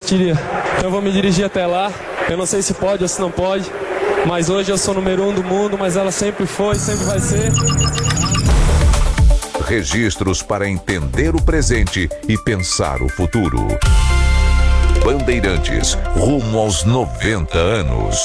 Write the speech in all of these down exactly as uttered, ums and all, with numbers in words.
Artilha. Eu vou me dirigir até lá. Eu não sei se pode ou se não pode, mas hoje eu sou o número um do mundo, mas ela sempre foi, sempre vai ser. Registros para entender o presente e pensar o futuro. Bandeirantes, rumo aos noventa anos.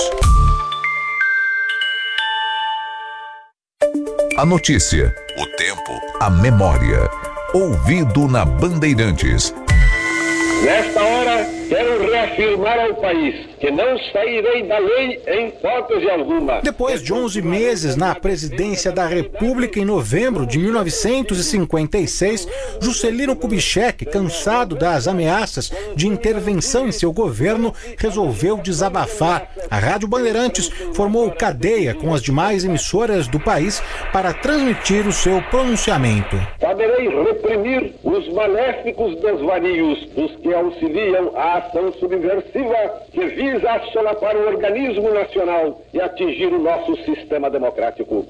A notícia, o tempo, a memória. Ouvido na Bandeirantes. Nesta hora, quero reafirmar ao país que não sairei da lei em hipótese alguma. Depois de onze meses na presidência da República, em novembro de mil novecentos e cinquenta e seis, Juscelino Kubitschek, cansado das ameaças de intervenção em seu governo, resolveu desabafar. A Rádio Bandeirantes formou cadeia com as demais emissoras do país para transmitir o seu pronunciamento. Saberei reprimir os maléficos desvarios dos que auxiliam a ação subversiva que visa assolapar o organismo nacional e atingir o nosso sistema democrático.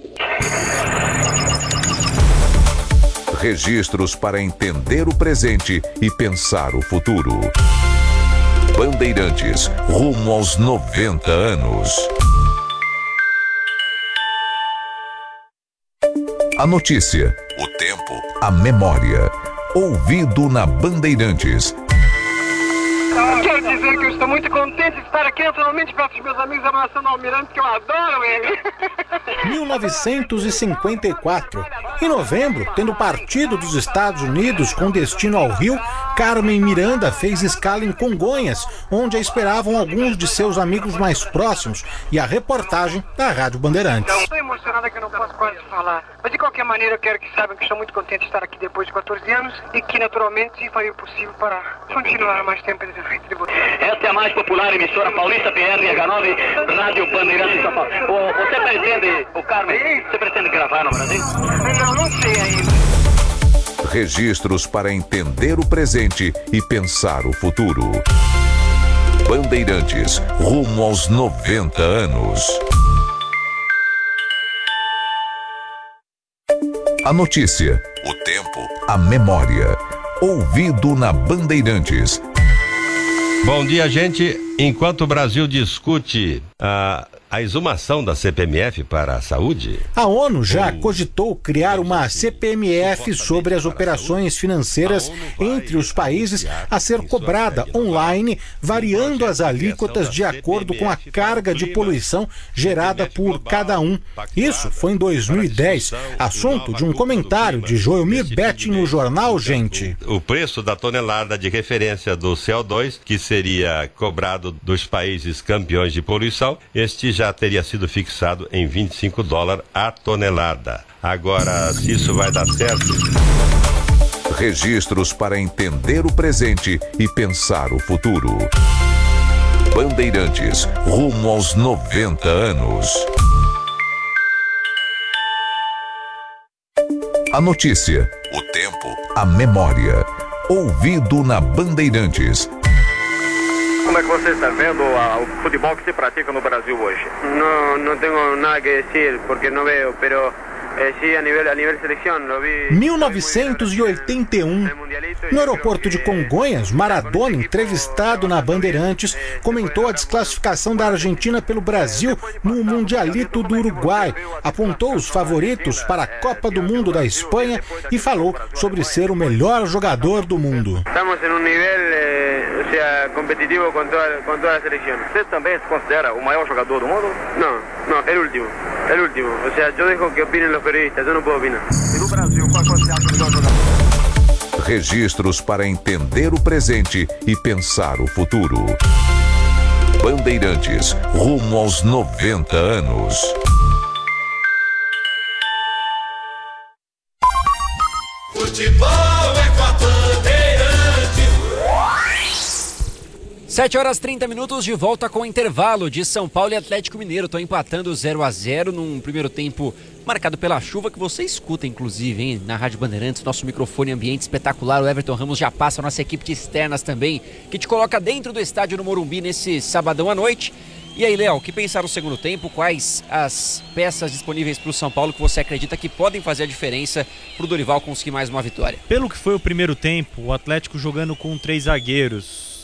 Registros para entender o presente e pensar o futuro. Bandeirantes, rumo aos noventa anos. A notícia, o tempo, a memória. Ouvido na Bandeirantes. Quero dizer que eu estou muito contente de estar aqui naturalmente perto dos meus amigos abraçando o Almirante, que eu adoro ele. mil novecentos e cinquenta e quatro. Em novembro, tendo partido dos Estados Unidos com destino ao Rio, Carmen Miranda fez escala em Congonhas, onde a esperavam alguns de seus amigos mais próximos, e a reportagem da Rádio Bandeirantes. Estou emocionada que eu não posso quase falar, mas de qualquer maneira eu quero que saibam que estou muito contente de estar aqui depois de quatorze anos e que naturalmente farei o possível para continuar mais tempo nesse frente de vocês. Esta é a mais popular emissora paulista, P R H nove, Rádio Bandeirantes de São Paulo. O, você pretende, o Carmen, você pretende gravar no Brasil? Não, não sei ainda. Registros para entender o presente e pensar o futuro. Bandeirantes, rumo aos noventa anos. A notícia, o tempo, a memória. Ouvido na Bandeirantes. Bom dia, gente. Enquanto o Brasil discute a, a exumação da C P M F para a saúde... A ONU já cogitou criar uma C P M F sobre as operações financeiras entre os países a ser cobrada online, variando as alíquotas de acordo com a carga de poluição gerada por cada um. Isso foi em dois mil e dez, assunto de um comentário de Joelmir Betting no jornal Gente. O preço da tonelada de referência do C O dois, que seria cobrado dos países campeões de poluição, este já teria sido fixado em vinte e cinco dólares a tonelada. Agora, se isso vai dar certo... Registros para entender o presente e pensar o futuro. Bandeirantes, rumo aos noventa anos. A notícia, o tempo, a memória. Ouvido na Bandeirantes. Como é que você está vendo a, o futebol que se pratica no Brasil hoje? Não, não tenho nada que dizer, porque não vejo, pero eh, sí, a nível, a nível seleção, lo vi... mil novecentos e oitenta e um. No aeroporto de Congonhas, Maradona, entrevistado na Bandeirantes, comentou a desclassificação da Argentina pelo Brasil no Mundialito do Uruguai, apontou os favoritos para a Copa do Mundo da Espanha e falou sobre ser o melhor jogador do mundo. Estamos em um nível eh, o sea, competitivo com toda, com toda a seleção. Você também se considera o maior jogador do mundo? Não, não, é o último, é o último. O sea, eu deixo que opinem os periodistas, eu não posso opinar. E no Brasil, qual você acha o melhor jogador? Registros para entender o presente e pensar o futuro. Bandeirantes, rumo aos noventa anos. Futebol é com a Bandeirantes. sete horas e trinta minutos, de volta com o intervalo de São Paulo e Atlético Mineiro. Estão empatando zero a zero num primeiro tempo marcado pela chuva, que você escuta, inclusive, hein, na Rádio Bandeirantes. Nosso microfone ambiente espetacular. O Everton Ramos já passa, a nossa equipe de externas também, que te coloca dentro do estádio no Morumbi nesse sabadão à noite. E aí, Léo, o que pensar no segundo tempo? Quais as peças disponíveis para o São Paulo que você acredita que podem fazer a diferença para o Dorival conseguir mais uma vitória? Pelo que foi o primeiro tempo, o Atlético jogando com três zagueiros,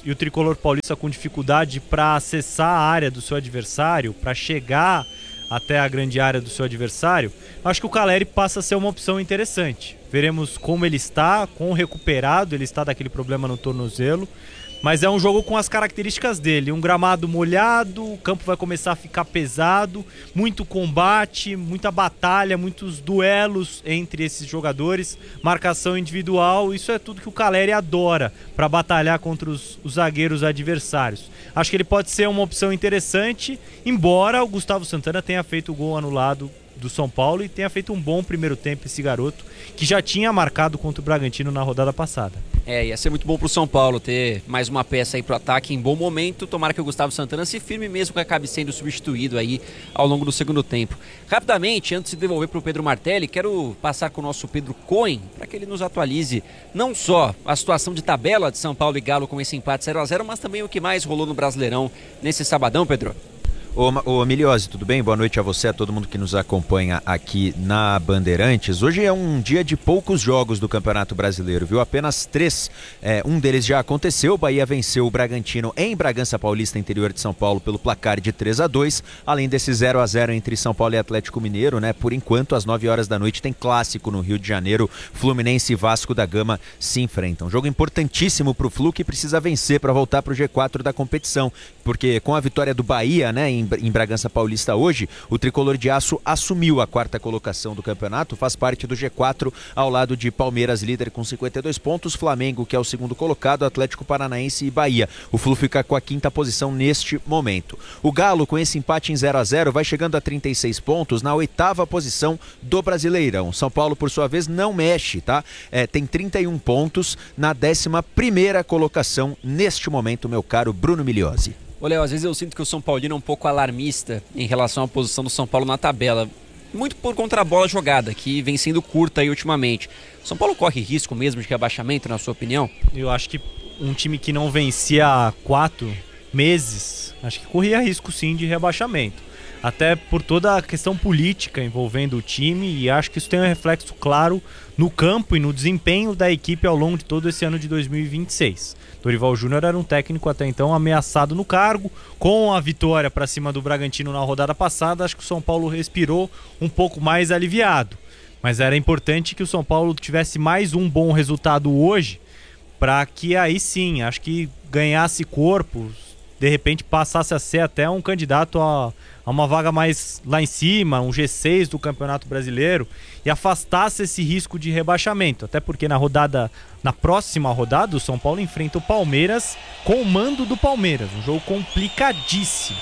e o tricolor paulista com dificuldade para acessar a área do seu adversário, para chegar até a grande área do seu adversário, acho que o Calleri passa a ser uma opção interessante. Veremos como ele está, quão recuperado ele está daquele problema no tornozelo. Mas é um jogo com as características dele, um gramado molhado, o campo vai começar a ficar pesado, muito combate, muita batalha, muitos duelos entre esses jogadores, marcação individual, isso é tudo que o Calleri adora para batalhar contra os, os zagueiros adversários. Acho que ele pode ser uma opção interessante, embora o Gustavo Santana tenha feito o gol anulado do São Paulo e tenha feito um bom primeiro tempo esse garoto, que já tinha marcado contra o Bragantino na rodada passada. É, ia ser muito bom pro São Paulo ter mais uma peça aí pro ataque em bom momento. Tomara que o Gustavo Santana se firme mesmo que acabe sendo substituído aí ao longo do segundo tempo. Rapidamente, antes de devolver pro Pedro Martelli, quero passar com o nosso Pedro Cohen para que ele nos atualize não só a situação de tabela de São Paulo e Galo com esse empate zero a zero, mas também o que mais rolou no Brasileirão nesse sabadão, Pedro. Ô, ô Miliose, tudo bem? Boa noite a você, a todo mundo que nos acompanha aqui na Bandeirantes. Hoje é um dia de poucos jogos do Campeonato Brasileiro, viu? Apenas três. É, um deles já aconteceu, o Bahia venceu o Bragantino em Bragança Paulista, interior de São Paulo, pelo placar de três a dois. Além desse zero a zero entre São Paulo e Atlético Mineiro, né? Por enquanto, às nove horas da noite, tem clássico no Rio de Janeiro. Fluminense e Vasco da Gama se enfrentam. Jogo importantíssimo pro Flu, que precisa vencer para voltar pro G quatro da competição. Porque com a vitória do Bahia, né, em em Bragança Paulista hoje, o Tricolor de Aço assumiu a quarta colocação do campeonato, faz parte do G quatro ao lado de Palmeiras, líder com cinquenta e dois pontos, Flamengo, que é o segundo colocado, Atlético Paranaense e Bahia. O Flu fica com a quinta posição neste momento. O Galo, com esse empate em zero a zero, vai chegando a trinta e seis pontos na oitava posição do Brasileirão. São Paulo, por sua vez, não mexe, tá? É, tem trinta e um pontos na décima primeira colocação neste momento, meu caro Bruno Miliose. Ô Léo, às vezes eu sinto que o São Paulino é um pouco alarmista em relação à posição do São Paulo na tabela. Muito por contra a bola jogada, que vem sendo curta aí ultimamente. O São Paulo corre risco mesmo de rebaixamento, na sua opinião? Eu acho que um time que não vencia há quatro meses, acho que corria risco sim de rebaixamento. Até por toda a questão política envolvendo o time, e acho que isso tem um reflexo claro no campo e no desempenho da equipe ao longo de todo esse ano de dois mil e vinte e seis. Dorival Júnior era um técnico até então ameaçado no cargo. Com a vitória para cima do Bragantino na rodada passada, acho que o São Paulo respirou um pouco mais aliviado. Mas era importante que o São Paulo tivesse mais um bom resultado hoje, para que aí sim, acho que ganhasse corpo, de repente passasse a ser até um candidato a, a uma vaga mais lá em cima, um G seis do Campeonato Brasileiro, e afastasse esse risco de rebaixamento. Até porque na rodada, na próxima rodada, o São Paulo enfrenta o Palmeiras com o mando do Palmeiras. Um jogo complicadíssimo.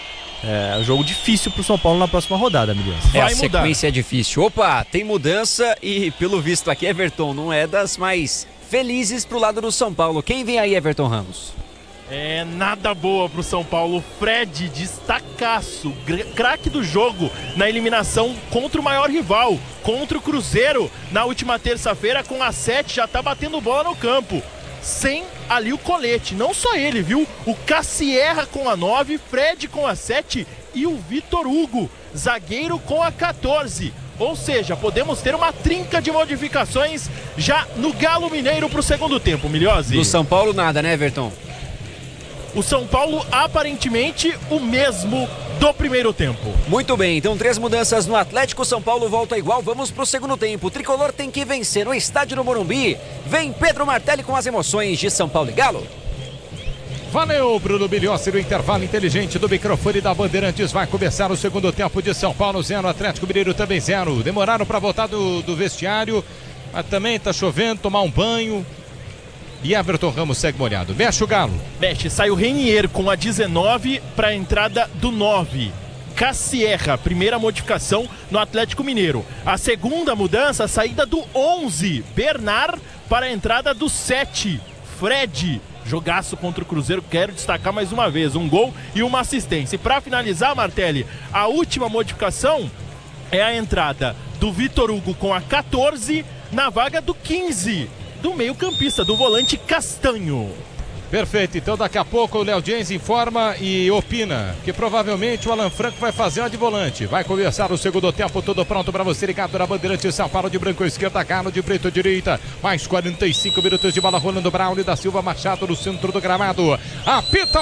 É um jogo difícil pro São Paulo na próxima rodada, Miliano. É, a sequência é difícil. Opa, tem mudança e pelo visto aqui, Everton, não é das mais felizes pro lado do São Paulo. Quem vem aí, Everton Ramos? É nada boa pro São Paulo. Fred, destacaço, craque do jogo na eliminação contra o maior rival, contra o Cruzeiro na última terça-feira, com a sete, já tá batendo bola no campo. Sem ali o colete, não só ele, viu? O Cassierra com a nove, Fred com a sete e o Vitor Hugo, zagueiro, com a quatorze. Ou seja, podemos ter uma trinca de modificações já no Galo Mineiro pro segundo tempo, Miliose. Do São Paulo nada, né, Everton? O São Paulo aparentemente o mesmo do primeiro tempo. Muito bem, então três mudanças no Atlético. São Paulo volta igual, vamos pro segundo tempo. O Tricolor tem que vencer no estádio do Morumbi. Vem Pedro Martelli com as emoções de São Paulo e Galo. Valeu, Bruno Biliossi, no intervalo inteligente do microfone da Bandeirantes. Vai começar o segundo tempo de São Paulo, zero, Atlético Mineiro também zero. Demoraram para voltar do, do vestiário, mas também tá chovendo, tomar um banho. E Everton Ramos segue molhado. Mexe o Galo. Mexe, sai o Renier com a dezenove para a entrada do nove. Cassierra, primeira modificação no Atlético Mineiro. A segunda mudança, a saída do onze. Bernard para a entrada do sete. Fred, jogaço contra o Cruzeiro, quero destacar mais uma vez. Um gol e uma assistência. E para finalizar, Martelli, a última modificação é a entrada do Vitor Hugo com a quatorze na vaga do quinze. Do meio campista, do volante Castanho. Perfeito, então daqui a pouco o Léo James informa e opina que provavelmente o Alan Franco vai fazer uma de volante. Vai começar o segundo tempo, tudo pronto para você ligado na Bandeirante São Paulo, de branco esquerda, Galo de preto direita. Mais quarenta e cinco minutos de bola rolando, Braulio da Silva Machado no centro do gramado. Apita